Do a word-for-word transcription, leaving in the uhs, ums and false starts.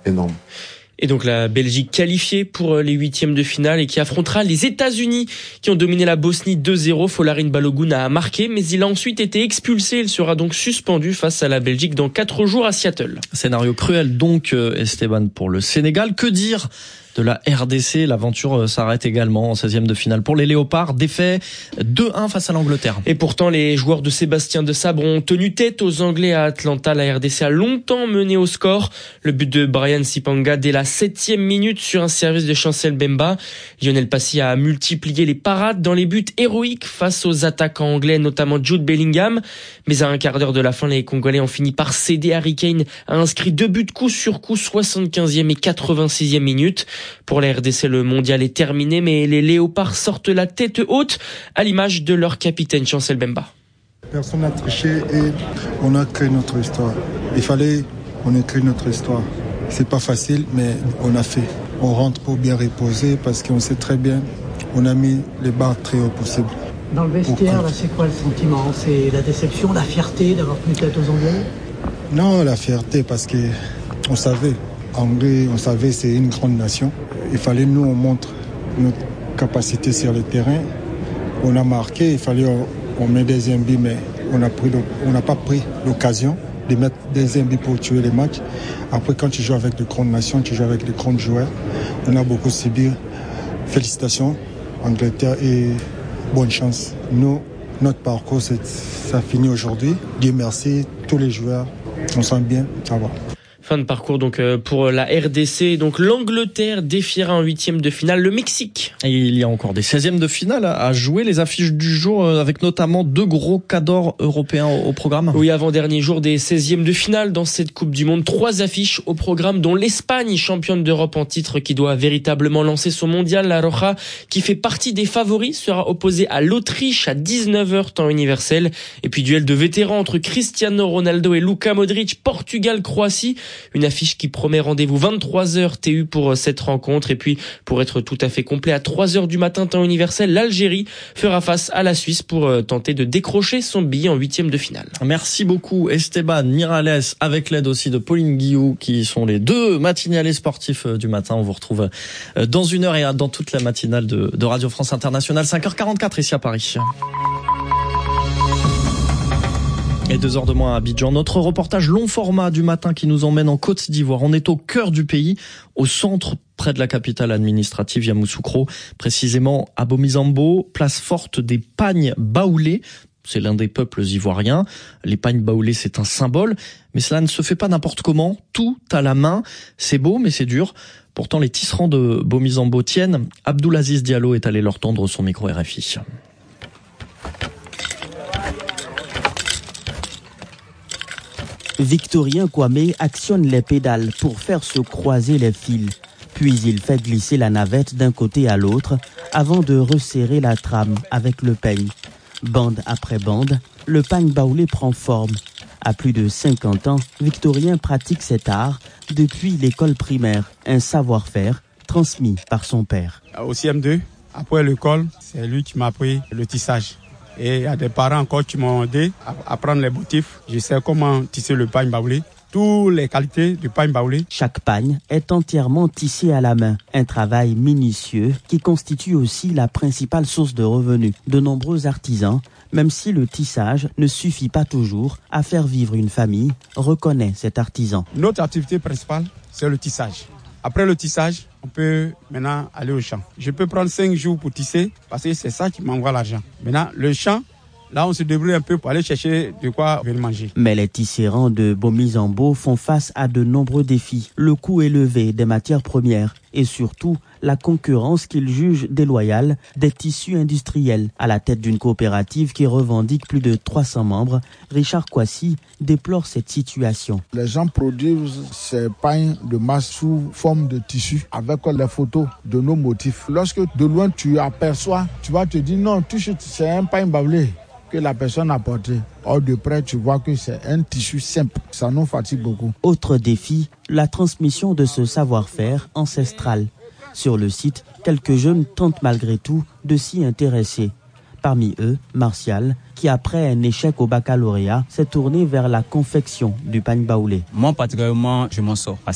énorme. Et donc la Belgique qualifiée pour les huitièmes de finale et qui affrontera les États-Unis qui ont dominé la Bosnie deux zéro. Folarin Balogun a marqué, mais il a ensuite été expulsé. Il sera donc suspendu face à la Belgique dans quatre jours à Seattle. Scénario cruel donc, Esteban, pour le Sénégal. Que dire de la R D C? L'aventure s'arrête également en seizième de finale pour les Léopards, défait deux un face à l'Angleterre. Et pourtant, les joueurs de Sébastien Desabre ont tenu tête aux Anglais à Atlanta. La R D C a longtemps mené au score. Le but de Brian Sipanga dès la septième minute sur un service de Chancel Bemba. Lionel Passy a multiplié les parades dans les buts héroïques face aux attaquants anglais, notamment Jude Bellingham. Mais à un quart d'heure de la fin, les Congolais ont fini par céder. Harry Kane a inscrit deux buts coup sur coup, soixante-quinzième et quatre-vingt-sixième minute. Pour la R D C, le mondial est terminé, mais les Léopards sortent la tête haute, à l'image de leur capitaine Chancel Bemba. Personne n'a triché et on a créé notre histoire. Il fallait qu'on écrit notre histoire. C'est pas facile, mais on a fait. On rentre pour bien reposer parce qu'on sait très bien, on a mis les barres très haut possible. Dans le vestiaire, là, c'est quoi le sentiment? C'est la déception, la fierté d'avoir tenu tête aux Anglais? Non, la fierté parce que on savait. Anglais, on savait c'est une grande nation. Il fallait nous on montre notre capacité sur le terrain. On a marqué, il fallait on, on met deuxième but, mais on a pris, on n'a pas pris l'occasion de mettre deuxième but pour tuer les matchs. Après, quand tu joues avec de grandes nations, tu joues avec de grands joueurs. On a beaucoup subi. Félicitations, Angleterre, et bonne chance. Nous, notre parcours, c'est, ça finit aujourd'hui. Dieu merci, tous les joueurs, on sent bien, ça va. Fin de parcours donc pour la R D C. Donc l'Angleterre défiera en huitième de finale le Mexique. Et il y a encore des seizièmes de finale à jouer. Les affiches du jour avec notamment deux gros cadors européens au programme. Oui, avant-dernier jour des seizièmes de finale dans cette Coupe du Monde. Trois affiches au programme, dont l'Espagne, championne d'Europe en titre, qui doit véritablement lancer son mondial. La Roja, qui fait partie des favoris, sera opposée à l'Autriche à dix-neuf heures temps universel. Et puis duel de vétérans entre Cristiano Ronaldo et Luka Modric, Portugal-Croatie. Une affiche qui promet rendez-vous vingt-trois heures T U pour cette rencontre. Et puis, pour être tout à fait complet, à trois heures du matin, temps universel, l'Algérie fera face à la Suisse pour tenter de décrocher son billet en huitième de finale. Merci beaucoup Esteban Miralles, avec l'aide aussi de Pauline Guillou, qui sont les deux matinales sportifs du matin. On vous retrouve dans une heure et dans toute la matinale de, de Radio France Internationale, cinq heures quarante-quatre ici à Paris. Et deux heures de moins à Abidjan. Notre reportage long format du matin qui nous emmène en Côte d'Ivoire. On est au cœur du pays, au centre, près de la capitale administrative Yamoussoukro, précisément à Bomizambo, place forte des pagnes baoulés. C'est l'un des peuples ivoiriens. Les pagnes baoulées, c'est un symbole, mais cela ne se fait pas n'importe comment. Tout à la main. C'est beau, mais c'est dur. Pourtant, les tisserands de Bomizambo tiennent. Abdoulaziz Diallo est allé leur tendre son micro R F I. Victorien Kwame actionne les pédales pour faire se croiser les fils. Puis il fait glisser la navette d'un côté à l'autre avant de resserrer la trame avec le peigne. Bande après bande, le pagne baoulé prend forme. À plus de cinquante ans, Victorien pratique cet art depuis l'école primaire, un savoir-faire transmis par son père. Au C M deux, après l'école, c'est lui qui m'a appris le tissage. Et il y a des parents encore qui m'ont aidé à apprendre les motifs. Je sais comment tisser le pagne baoulé. Toutes les qualités du pagne baoulé. Chaque pagne est entièrement tissé à la main. Un travail minutieux qui constitue aussi la principale source de revenus de nombreux artisans. Même si le tissage ne suffit pas toujours à faire vivre une famille, reconnaît cet artisan. Notre activité principale, c'est le tissage. Après le tissage, on peut maintenant aller au champ. Je peux prendre cinq jours pour tisser parce que c'est ça qui m'envoie l'argent. Maintenant, le champ, là, on se débrouille un peu pour aller chercher de quoi venir manger. Mais les tisserands de Bomizambo font face à de nombreux défis. Le coût élevé des matières premières et surtout la concurrence qu'ils jugent déloyale des tissus industriels. À la tête d'une coopérative qui revendique plus de trois cents membres, Richard Kwasi déplore cette situation. Les gens produisent ces pagnes de masse sous forme de tissu avec les photos de nos motifs. Lorsque de loin tu aperçois, tu vas te dire non, c'est un pagne baoulé que la personne a porté. Or de près, tu vois que c'est un tissu simple. Ça nous fatigue beaucoup. Autre défi, la transmission de ce savoir-faire ancestral. Sur le site, quelques jeunes tentent malgré tout de s'y intéresser. Parmi eux, Martial, qui après un échec au baccalauréat, s'est tourné vers la confection du pagne baoulé. Moi, particulièrement, je m'en sors.